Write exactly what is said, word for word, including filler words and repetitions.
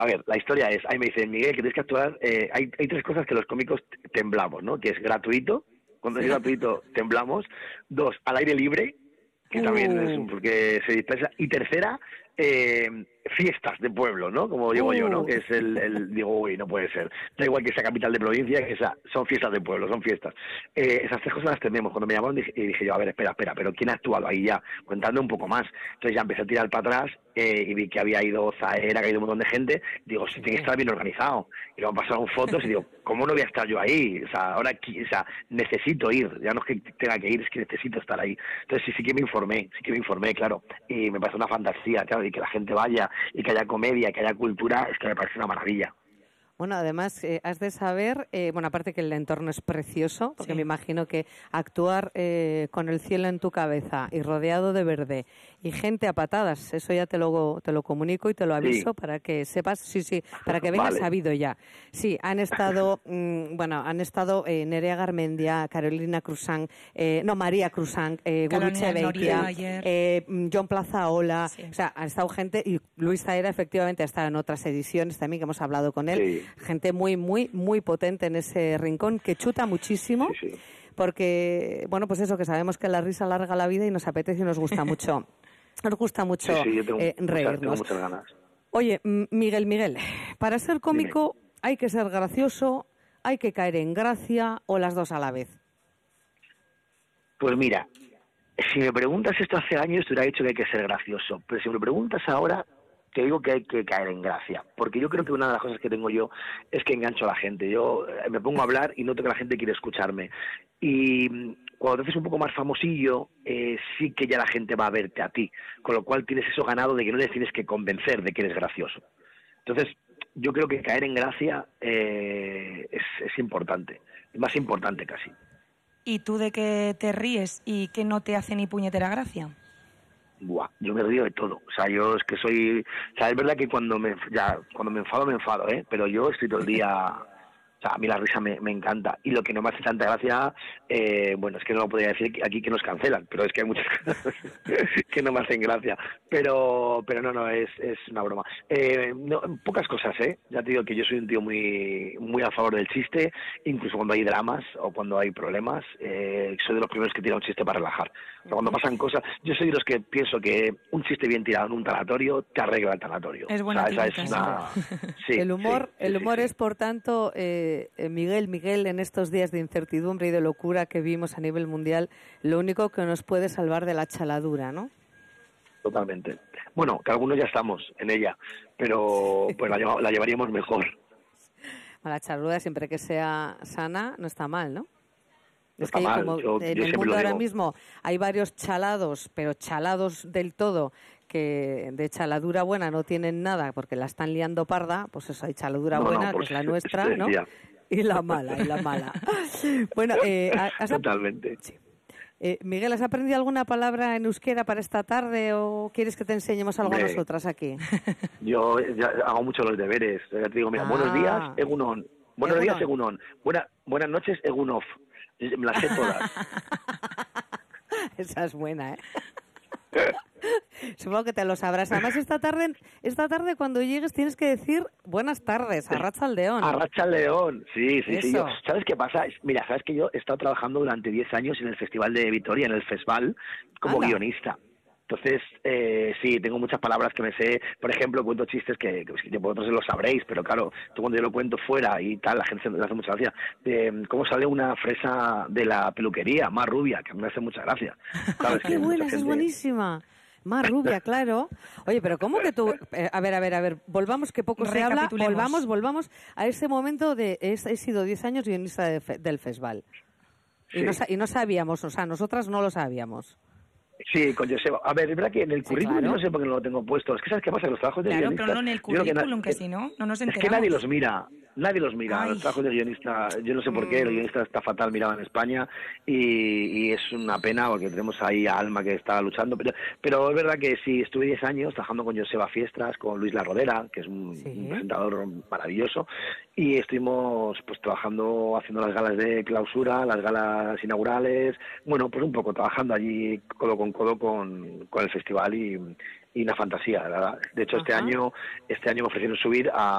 A ver, la historia es, ahí me dicen, Miguel, que tienes que actuar, eh, hay, hay tres cosas que los cómicos temblamos, ¿no? Que es gratuito, cuando es gratuito temblamos. Dos, al aire libre, que uh. también es un, porque se dispersa. Y tercera, eh, fiestas de pueblo, ¿no? Como digo uh. yo, ¿no? Que es el, el, digo, uy, no puede ser. Da igual que sea capital de provincia, que sea, son fiestas de pueblo, son fiestas. Eh, esas tres cosas las tenemos. Cuando me llamaron dije, y dije yo, a ver, espera, espera, pero ¿quién ha actuado ahí ya? Cuéntame un poco más. Entonces ya empecé a tirar para atrás eh, y vi que había ido Zaera, que ha ido un montón de gente. Digo, sí, tiene que estar bien organizado. Y luego pasaron fotos y digo, ¿cómo no voy a estar yo ahí? O sea, ahora, o sea, necesito ir. Ya no es que tenga que ir, es que necesito estar ahí. Entonces sí, sí que me informé, sí que me informé, claro. Y me parece una fantasía, claro, y que la gente vaya y que haya comedia, que haya cultura, es que me parece una maravilla. Bueno, además, eh, has de saber, eh, bueno, aparte que el entorno es precioso, porque sí. me imagino que actuar eh, con el cielo en tu cabeza y rodeado de verde y gente a patadas, eso ya te lo, te lo comunico y te lo aviso sí. para que sepas, sí, sí, para que vengas vale. sabido ya. Sí, han estado, mmm, bueno, han estado eh, Nerea Garmendia, Carolina Cruzán, eh, no, María Cruzán, eh, Guruche Beitia, eh, John Plazaola, sí. o sea, han estado gente, y Luis Zaera efectivamente ha estado en otras ediciones también que hemos hablado con él. Sí. Gente muy, muy, muy potente en ese rincón, que chuta muchísimo, sí, sí. porque, bueno, pues eso, que sabemos que la risa alarga la vida y nos apetece y nos gusta mucho, nos gusta mucho sí, sí, yo tengo, eh, reírnos. Tengo muchas ganas. Oye, Miguel, Miguel, para ser cómico Dime. Hay que ser gracioso, hay que caer en gracia o las dos a la vez. Pues mira, si me preguntas esto hace años te hubiera dicho que hay que ser gracioso, pero si me preguntas ahora te digo que hay que caer en gracia, porque yo creo que una de las cosas que tengo yo es que engancho a la gente. Yo me pongo a hablar y noto que la gente quiere escucharme. Y cuando te haces un poco más famosillo, eh, sí que ya la gente va a verte a ti, con lo cual tienes eso ganado de que no les tienes que convencer de que eres gracioso. Entonces, yo creo que caer en gracia eh, es, es importante, es más importante casi. ¿Y tú de qué te ríes y qué no te hace ni puñetera gracia? Buah, yo me río de todo, o sea, yo es que soy, o sea, es verdad que cuando me, ya, cuando me enfado, me enfado, ¿eh? Pero yo estoy todo el día, o sea, a mí la risa me, me encanta, y lo que no me hace tanta gracia, eh, bueno, es que no lo podría decir aquí que nos cancelan, pero es que hay muchas cosas que no me hacen gracia, pero, pero no, no, es, es una broma. Eh, no, pocas cosas, ¿eh? Ya te digo que yo soy un tío muy, muy a favor del chiste, incluso cuando hay dramas o cuando hay problemas, eh, soy de los primeros que tira un chiste para relajar. O sea, cuando pasan cosas, yo soy de los que pienso que un chiste bien tirado en un tanatorio te arregla el tanatorio. Es buena, o sea, esa es una... sí, el humor, sí, el humor sí, sí. es, por tanto, eh, Miguel, Miguel, en estos días de incertidumbre y de locura que vimos a nivel mundial, lo único que nos puede salvar de la chaladura, ¿no? Totalmente. Bueno, que algunos ya estamos en ella, pero pues la, la llevaríamos mejor. La chaladura, siempre que sea sana, no está mal, ¿no? No es que mal. como yo, en yo el mundo ahora digo. mismo hay varios chalados, pero chalados del todo, que de chaladura buena no tienen nada porque la están liando parda, pues eso, hay chaladura no, buena, no, que es la nuestra, este ¿no? día. Y la mala, y la mala. Bueno, eh, ¿has totalmente. Sí. Eh, Miguel, ¿has aprendido alguna palabra en euskera para esta tarde o quieres que te enseñemos algo Hombre, a nosotras aquí? Yo ya hago mucho los deberes. Ya te digo, mira, ah. buenos días, egunon. Buenos egunon. días, egunon. Buena, buenas noches, egunof. Me las sé todas. Esa es buena, ¿eh? Supongo que te lo sabrás. Además, esta tarde, esta tarde cuando llegues tienes que decir buenas tardes, Arratsaldeon. Arratsaldeon, sí, sí, Eso. sí. Yo, ¿sabes qué pasa? Mira, sabes que yo he estado trabajando durante diez años en el Festival de Vitoria, en el Festival, como Anda. guionista. Entonces, eh, sí, tengo muchas palabras que me sé. Por ejemplo, cuento chistes que, que vosotros lo sabréis, pero claro, tú cuando yo lo cuento fuera y tal, la gente me hace mucha gracia. De cómo sale una fresa de la peluquería, más rubia, que a mí me hace mucha gracia. ¿Sabes? ¡Qué buena, esa es buenísima! Más rubia, claro. Oye, pero ¿cómo que tú...? Eh, a ver, a ver, a ver, volvamos, que poco se habla, volvamos, volvamos a ese momento de... He, he sido diez años guionista de fe, del festival. Y, sí. no, y no sabíamos, o sea, nosotras no lo sabíamos. Sí, con Joseba. A ver, es verdad que en el sí, currículum claro. no sé por qué no lo tengo puesto. Es que ¿sabes qué pasa? Los trabajos de claro, guionista... Claro, pero no en el currículum, que, que si no, no nos enteramos. Es que nadie los mira. Nadie los mira. Ay. Los trabajos de guionista, yo no sé por qué, el guionista está fatal mirado en España y, y es una pena porque tenemos ahí a Alma que está luchando. Pero, pero es verdad que sí, estuve diez años trabajando con Joseba Fiestras, con Luis La Rodera, que es un, sí. un presentador maravilloso, y estuvimos pues trabajando, haciendo las galas de clausura, las galas inaugurales, bueno, pues un poco trabajando allí codo con codo con, con el festival y... y una fantasía, la verdad. De hecho, Ajá. este año este año me ofrecieron subir a,